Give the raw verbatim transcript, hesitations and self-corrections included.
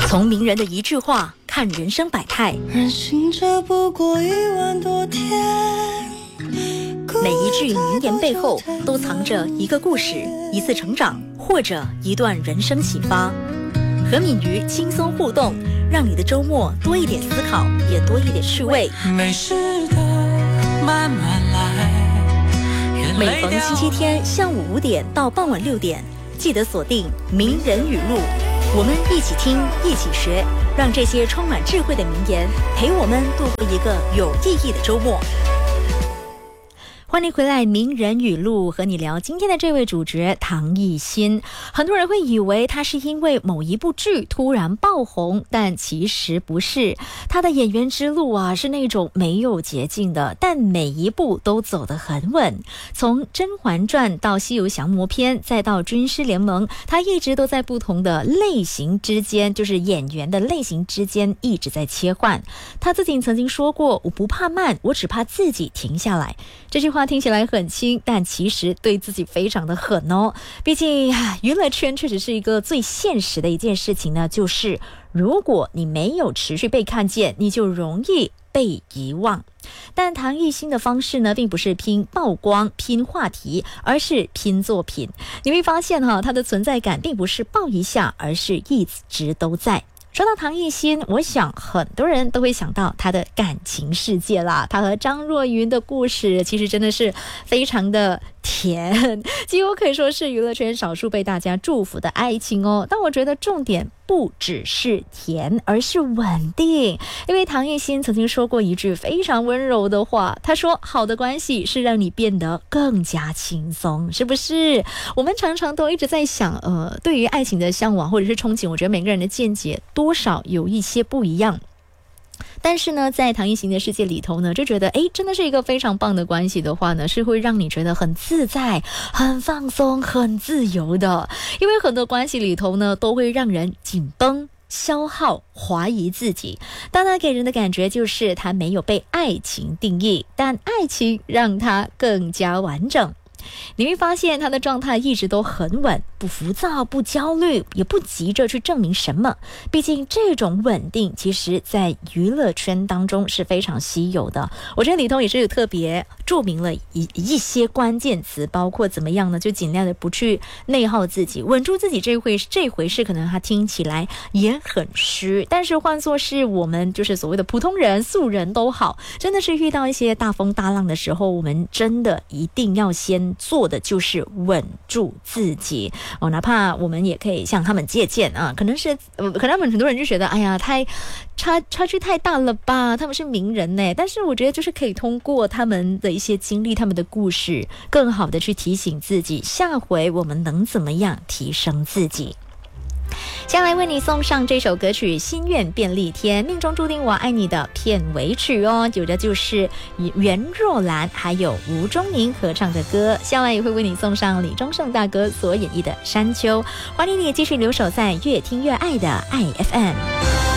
从名人的一句话看人生百态， 人行者不过一万多天， 每一句名言背后都藏着一个故事，一次成长，或者一段人生启发。和敏瑜轻松互动，让你的周末多一点思考，也多一点趣味。 没事的，慢慢来。 每逢星期天上午五点到傍晚六点，记得锁定名人语录，我们一起听，一起学，让这些充满智慧的名言陪我们度过一个有意义的周末。欢迎回来，名人语录，和你聊今天的这位主角唐艺昕。很多人会以为他是因为某一部剧突然爆红，但其实不是。他的演员之路啊，是那种没有捷径的，但每一步都走得很稳。从《甄嬛传》到《西游降魔篇》，再到《军师联盟》，他一直都在不同的类型之间，就是演员的类型之间一直在切换。他自己曾经说过，我不怕慢，我只怕自己停下来。这句话听起来很轻，但其实对自己非常的狠哦。毕竟娱乐圈确实是一个最现实的一件事情呢，就是如果你没有持续被看见，你就容易被遗忘。但唐艺昕的方式呢，并不是拼曝光、拼话题，而是拼作品。你会发现哈，他的存在感并不是爆一下，而是一直都在。说到唐艺昕，我想很多人都会想到她的感情世界啦。她和张若昀的故事其实真的是非常的甜，几乎可以说是娱乐圈少数被大家祝福的爱情哦。但我觉得重点不只是甜，而是稳定。因为唐艺昕曾经说过一句非常温柔的话，她说好的关系是让你变得更加轻松，是不是？我们常常都一直在想呃，对于爱情的向往或者是憧憬，我觉得每个人的见解多少有一些不一样。但是呢，在唐艺昕的世界里头呢，就觉得诶，真的是一个非常棒的关系的话呢，是会让你觉得很自在、很放松、很自由的。因为很多关系里头呢，都会让人紧绷、消耗、怀疑自己。当他给人的感觉就是他没有被爱情定义，但爱情让他更加完整。你会发现他的状态一直都很稳，不浮躁，不焦虑，也不急着去证明什么。毕竟这种稳定其实在娱乐圈当中是非常稀有的。我觉得里头也是有特别注明了 一, 一些关键词，包括怎么样呢，就尽量的不去内耗自己，稳住自己。这回这回事可能他听起来也很虚，但是换作是我们就是所谓的普通人、素人都好，真的是遇到一些大风大浪的时候，我们真的一定要先做的就是稳住自己哦，哪怕我们也可以向他们借鉴啊，可能是呃，可能他们很多人就觉得，哎呀，太差差距太大了吧，他们是名人呢。但是我觉得就是可以通过他们的一些经历、他们的故事，更好的去提醒自己，下回我们能怎么样提升自己。将来为你送上这首歌曲《心愿便利贴》，命中注定我爱你的片尾曲哦，有的就是袁若兰还有吴钟宁合唱的歌。将来也会为你送上李宗盛大哥所演绎的《山丘》。欢迎你继续留守在越听越爱的爱 F M。